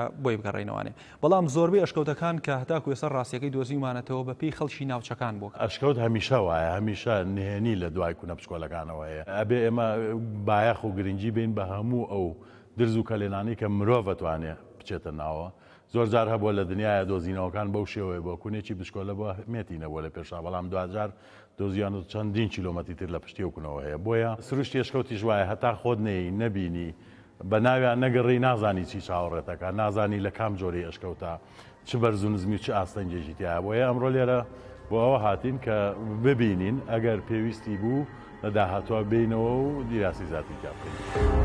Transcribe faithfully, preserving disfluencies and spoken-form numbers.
بۆی بگەڕێنەوەێ بەڵام زۆربەی ئەشکەوتەکان کە هەتاکو ێستا ڕاستیەکەی دۆزیمانەتەوە بە پێی خەڵکی ناوچەکان بوو ئەشکەوت هەمیشە وایە هەمیشە نهێنی لە دوای کوونە پشکۆلەکانەوەیە ئەبێ ئێمە بایەخ و گرنگی بین بە هەموو ئەو درز و کەلێنانی کە مرۆڤ دەتوانێت بچێتە ناوە زۆر جار هەبووە لە دنیاە دۆزینەوەکان بەو شێوەیە بۆ کوونێکی بشکۆلە بۆ مێتینەوە لە پێشا بەڵام دوجار دۆزیان و چەندین کیلۆمەتری تر لە پشتی وکونەوە هەیە بۆیە سروشتی ئەشکەوتی ژوایە هەتا خۆت نەی نەبینی بە ناویان نەگەڕی نازانی چی چاوەڕێتەکە نازانی لە کام جۆری ئەشکەوتە چ بەرز و نزمی و چ ئاستەنجێژی تایە بۆیە ئەمڕۆ لێرە بۆ ئەوە هاتین کە ببینین ئەگەر پێویستی بوو لە داهاتوە بینەوە و دیراسی زیاتری بکەین.